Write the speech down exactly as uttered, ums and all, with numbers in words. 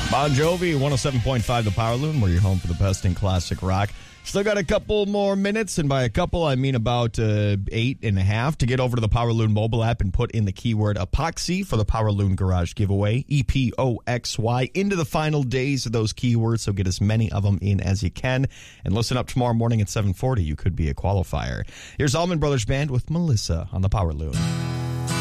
Bon Jovi, one oh seven point five The Power Loon, where you're home for the best in classic rock. Still got a couple more minutes, and by a couple, I mean about uh, eight and a half, to get over to the Power Loon mobile app and put in the keyword epoxy for the Power Loon Garage giveaway, E P O X Y, into the final days of those keywords, so get as many of them in as you can. And listen up tomorrow morning at seven forty. You could be a qualifier. Here's Allman Brothers Band with Melissa on the Power Loon.